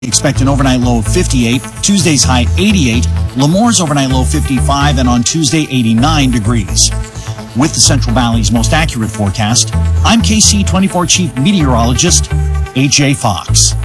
Expect an overnight low of 58, Tuesday's high 88, Lemore's overnight low 55, and on Tuesday 89 degrees. With the Central Valley's most accurate forecast, I'm KC24 Chief Meteorologist AJ Fox.